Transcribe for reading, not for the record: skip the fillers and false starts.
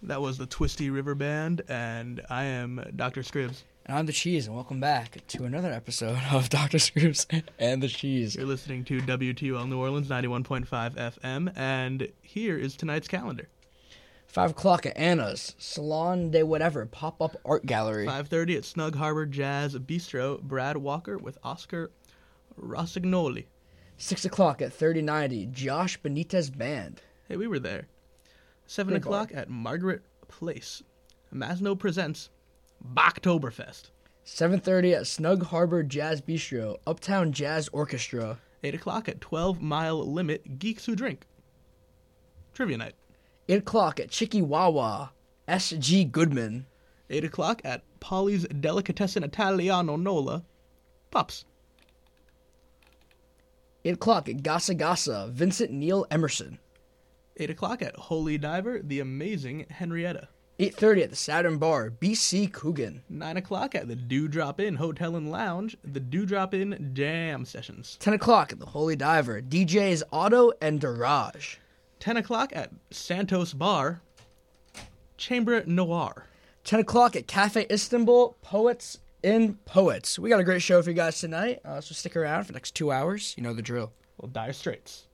That was the Twisty River Band, and I am Dr. Scribs. And I'm the Cheese, and welcome back to another episode of Dr. Scribs and the Cheese. You're listening to WTOL New Orleans 91.5 FM, and here is tonight's calendar. 5 o'clock at Anna's, Salon de Whatever, pop-up art gallery. 5:30 at Snug Harbor Jazz Bistro, Brad Walker with Oscar Rossignoli. 6 o'clock at 3090, Josh Benitez Band. Hey, we were there. 7 Great o'clock bar. at Margaret Place. Masno presents Bachtoberfest. 7:30 at Snug Harbor Jazz Bistro, Uptown Jazz Orchestra. 8 o'clock at 12 Mile Limit Geeks Who Drink. Trivia night. 8 o'clock at Chicky Wawa, S.G. Goodman. 8 o'clock at Polly's Delicatessen Italiano Nola. Pups. 8 o'clock at Gasa Gasa, Vincent Neil Emerson. 8 o'clock at Holy Diver, The Amazing Henrietta. 8:30 at the Saturn Bar, B.C. Coogan. 9 o'clock at the Dewdrop Inn Hotel and Lounge, the Dewdrop Inn Jam Sessions. 10 o'clock at the Holy Diver, DJs Otto and Daraj. 10 o'clock at Santos Bar, Chambre Noir. 10 o'clock at Cafe Istanbul, Poets in Poets. We got a great show for you guys tonight, so stick around for the next 2 hours. You know the drill. Well, Dire Straits.